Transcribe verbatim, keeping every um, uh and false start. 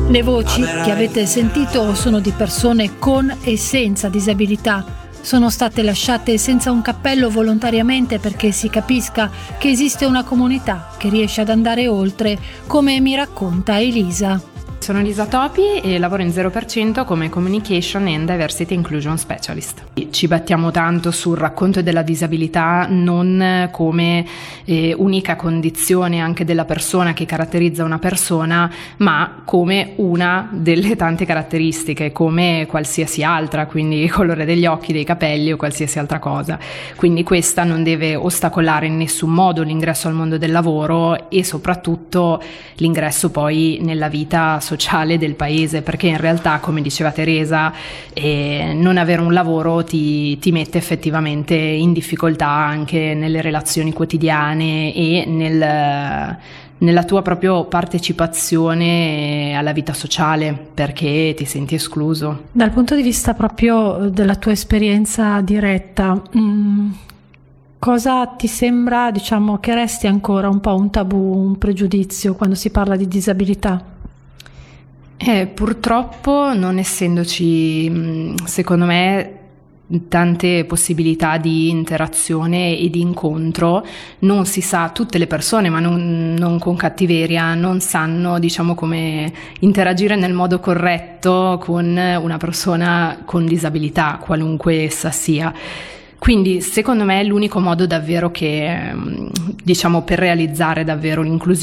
Le voci che avete sentito sono di persone con e senza disabilità. Sono state lasciate senza un cappello volontariamente perché si capisca che esiste una comunità che riesce ad andare oltre, come mi racconta Elisa. Sono Elisa Topi e lavoro in zero per cento come Communication and Diversity Inclusion Specialist. Ci battiamo tanto sul racconto della disabilità non come eh, unica condizione anche della persona che caratterizza una persona, ma come una delle tante caratteristiche, come qualsiasi altra, quindi il colore degli occhi, dei capelli o qualsiasi altra cosa. Quindi questa non deve ostacolare in nessun modo l'ingresso al mondo del lavoro e soprattutto l'ingresso poi nella vita sociale del paese, perché in realtà, come diceva Teresa, eh, non avere un lavoro ti, ti mette effettivamente in difficoltà anche nelle relazioni quotidiane e nel, nella tua proprio partecipazione alla vita sociale, perché ti senti escluso. Dal punto di vista proprio della tua esperienza diretta, mh, cosa ti sembra, diciamo, che resti ancora un po' un tabù, un pregiudizio quando si parla di disabilità? Eh, purtroppo, non essendoci, secondo me, tante possibilità di interazione e di incontro, non si sa, tutte le persone, ma non, non con cattiveria, non sanno, diciamo, come interagire nel modo corretto con una persona con disabilità, qualunque essa sia. Quindi secondo me l'unico modo davvero che, diciamo, per realizzare davvero l'inclusione